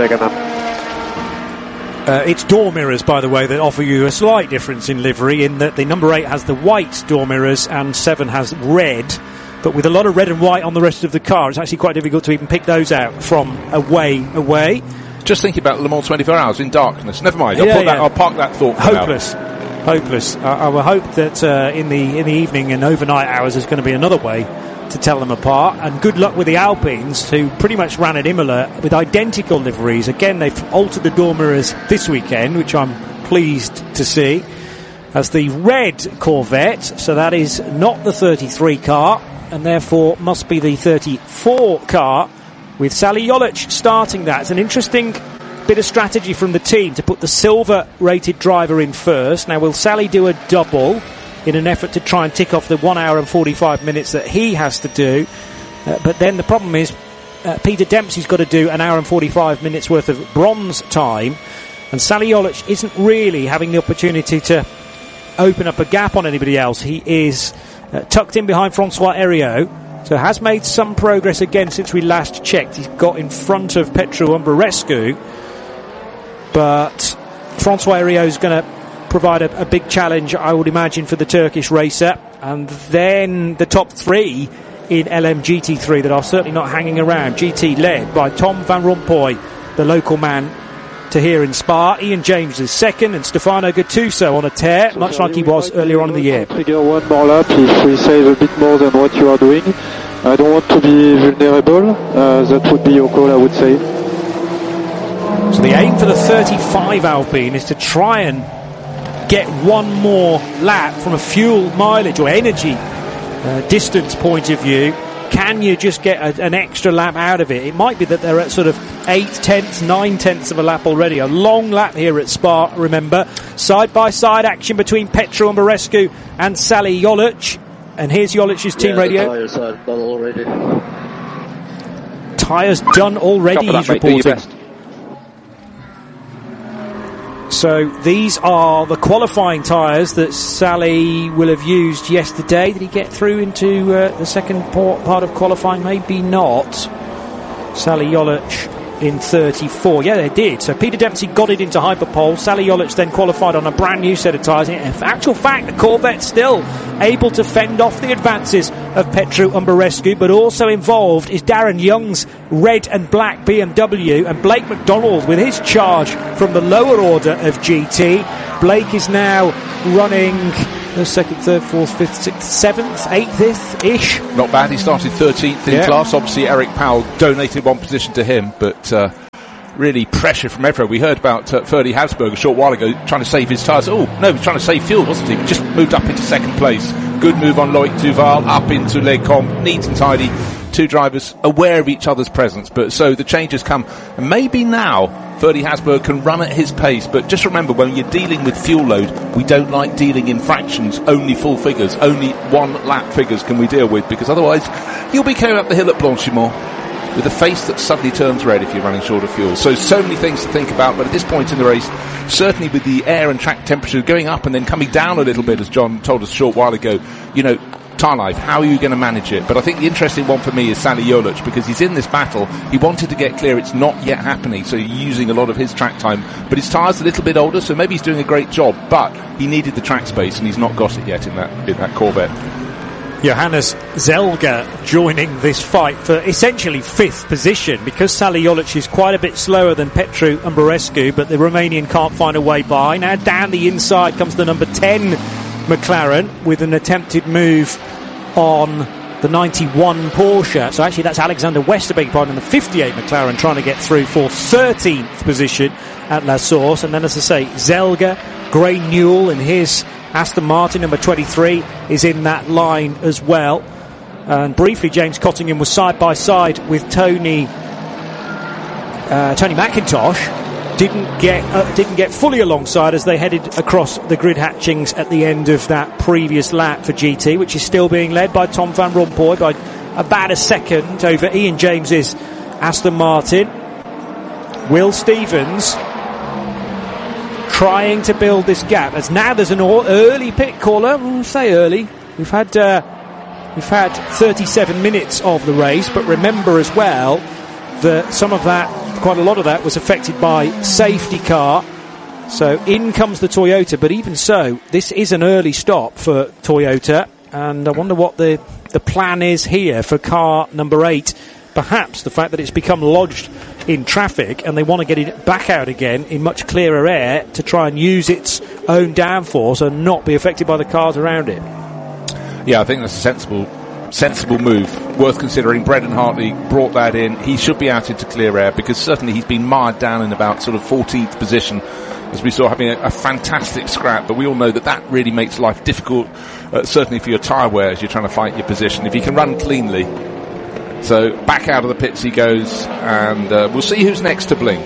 It's door mirrors, by the way, that offer you a slight difference in livery, in that the number 8 has the white door mirrors and 7 has red, but with a lot of red and white on the rest of the car, it's actually quite difficult to even pick those out from away. Just thinking about Le Mans 24 Hours in darkness. Never mind, I'll park that thought for Hopeless. I will hope that in the evening and overnight hours there's going to be another way to tell them apart. And good luck with the Alpines, who pretty much ran at Imola with identical liveries. Again, they've altered the door mirrors this weekend, which I'm pleased to see, as the red Corvette. So that is not the 33 car, and therefore must be the 34 car, with Sally Jolic starting that. It's an interesting bit of strategy from the team to put the silver rated driver in first. Now, will Sally do a double in an effort to try and tick off the 1 hour and 45 minutes that he has to do? But then the problem is Peter Dempsey's got to do an hour and 45 minutes worth of bronze time, and Sally Jolic isn't really having the opportunity to open up a gap on anybody else. He is tucked in behind Francois Heriot, so has made some progress again since we last checked. He's got in front of Petru Umberescu, but Francois Heriot is going to provide a big challenge, I would imagine, for the Turkish racer. And then the top 3 in LMGT3 that are certainly not hanging around. GT led by Tom Van Rompuy, the local man to here in Spa. Ian James is second, and Stefano Gattuso on a tear, much like he was earlier on in the year. Trigger one more lap if we save a bit more than what you are doing. I don't want to be vulnerable. That would be your call, I would say. So the aim for the 35 Alpine is to try and get one more lap from a fuel mileage or energy distance point of view. Can you just get an extra lap out of it? It might be that they're at sort of 8/10, 9/10 of a lap already. A long lap here at Spa, remember. Side-by-side action between Petru Umberescu and Sally Jolic. And here's Jolic's team radio. The tyres are done already. Tyres done already, he's reporting. So these are the qualifying tyres that Sally will have used yesterday. Did he get through into the second part of qualifying? Maybe not. Sally Jolic in 34. Yeah, they did. So Peter Dempsey got it into Hyperpole. Sally Jolic then qualified on a brand new set of tyres. In actual fact, the Corvette's still able to fend off the advances of Petru Umbarescu, but also involved is Darren Young's red and black BMW, and Blake McDonald with his charge from the lower order of GT. Blake is now running the second, third, fourth, fifth, sixth, seventh, eighth-ish. Not bad. He started 13th in class. Obviously, Eric Powell donated one position to him, but really pressure from everywhere. We heard about Ferdy Habsburg a short while ago trying to save his tyres. Oh, no, he was trying to save fuel, wasn't he? He just moved up into second place. Good move on Loic Duval, up into Les Combes, neat and tidy. Two drivers aware of each other's presence, but so the changes come. And maybe now Ferdy Habsburg can run at his pace, but just remember, when you're dealing with fuel load, we don't like dealing in fractions, only full figures, only one lap figures can we deal with, because otherwise you'll be coming up the hill at Blanchimont with a face that suddenly turns red if you're running short of fuel. So many things to think about, but at this point in the race, certainly with the air and track temperature going up and then coming down a little bit, as John told us a short while ago, you know, tyre life, how are you going to manage it? But I think the interesting one for me is Sally Jolic, because he's in this battle. He wanted to get clear. It's not yet happening, so he's using a lot of his track time. But his tyre's a little bit older, so maybe he's doing a great job. But he needed the track space, and he's not got it yet in that Corvette. Johannes Zelga joining this fight for essentially fifth position, because Sally Jolic is quite a bit slower than Petru Umbarescu, but the Romanian can't find a way by. Now down the inside comes the number 10 McLaren with an attempted move on the 91 Porsche. So actually that's Alexander Wester, beg your pardon, and the 58 McLaren trying to get through for 13th position at La Source. And then, as I say, Zelga, Gray Newell and his Aston Martin number 23 is in that line as well. And briefly, James Cottingham was side by side with Tony McIntosh. Didn't get fully alongside as they headed across the grid hatchings at the end of that previous lap for GT, which is still being led by Tom Van Rompuy by about a second over Ian James's Aston Martin. Will Stevens trying to build this gap, as now there's an early pit caller. We'll say early. We've had 37 minutes of the race, but remember as well that quite a lot of that was affected by safety car. So in comes the Toyota, but even so, this is an early stop for Toyota, and I wonder what the plan is here for car number 8. Perhaps the fact that it's become lodged in traffic and they want to get it back out again in much clearer air to try and use its own downforce and not be affected by the cars around it. Yeah, I think that's a sensible move, worth considering. Brendan Hartley brought that in. He should be out into clear air, because certainly he's been mired down in about sort of 14th position, as we saw, having a fantastic scrap, but we all know that really makes life difficult, certainly for your tyre wear as you're trying to fight your position. If you can run cleanly. So back out of the pits he goes, and we'll see who's next to blink.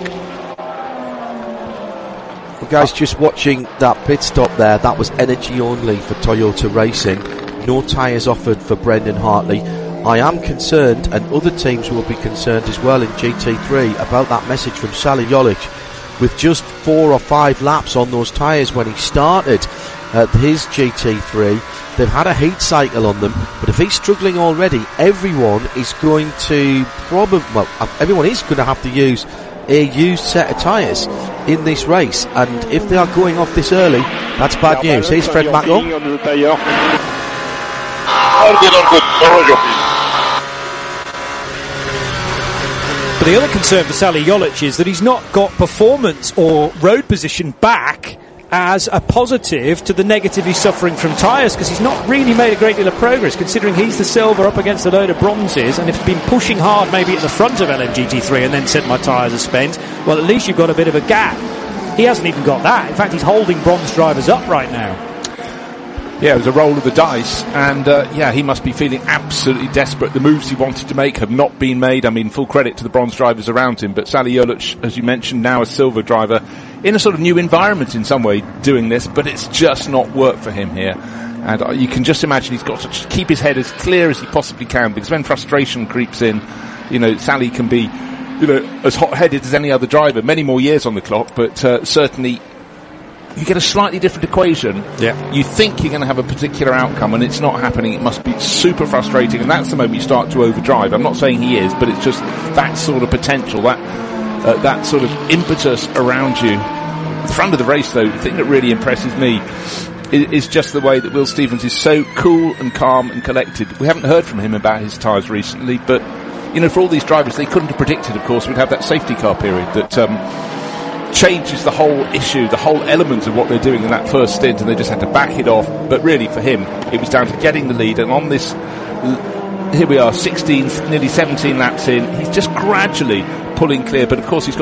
Well, guys, just watching that pit stop there, that was energy only for Toyota Racing. No tyres offered for Brendan Hartley. I am concerned, and other teams will be concerned as well in GT3, about that message from Sally Jolic. With just 4 or 5 laps on those tyres when he started his GT3, they've had a heat cycle on them, but if he's struggling already, everyone is going to have to use a used set of tyres in this race, and if they are going off this early, that's bad news. Here's Fred Mackel. But the other concern for Sally Jolic is that he's not got performance or road position back as a positive to the negative he's suffering from tyres, because he's not really made a great deal of progress, considering he's the silver up against a load of bronzes, and if he's been pushing hard maybe at the front of LMGT3 and then said my tyres are spent, well, at least you've got a bit of a gap. He hasn't even got that. In fact, he's holding bronze drivers up right now. Yeah, it was a roll of the dice, and he must be feeling absolutely desperate. The moves he wanted to make have not been made. I mean, full credit to the bronze drivers around him, but Sally Jolic, as you mentioned, now a silver driver in a sort of new environment in some way doing this, but it's just not worked for him here. And you can just imagine he's got to keep his head as clear as he possibly can, because when frustration creeps in, Sally can be, as hot-headed as any other driver. Many more years on the clock, but certainly you get a slightly different equation. Yeah. You think you're going to have a particular outcome, and it's not happening. It must be super frustrating, and that's the moment you start to overdrive. I'm not saying he is, but it's just that sort of potential, that sort of impetus around you. At the front of the race, though, the thing that really impresses me is just the way that Will Stevens is so cool and calm and collected. We haven't heard from him about his tyres recently, but, for all these drivers, they couldn't have predicted, of course, we'd have that safety car period that changes the whole issue, the whole element of what they're doing in that first stint, and they just had to back it off. But really, for him, it was down to getting the lead, and on this, here we are, 16, nearly 17 laps in, he's just gradually pulling clear, but of course he's got